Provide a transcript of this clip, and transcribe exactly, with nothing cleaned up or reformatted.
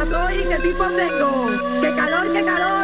soy y qué tipo tengo. ¡Qué calor, qué calor!